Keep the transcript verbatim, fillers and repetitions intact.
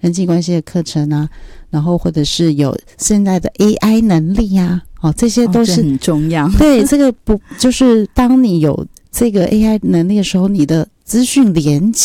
人际关系的课程啊，然后或者是有现在的 A I 能力啊，哦，这些都是、 哦、这很重要。 对，这个不就是当你有这个 A I 能力的时候，你的资讯连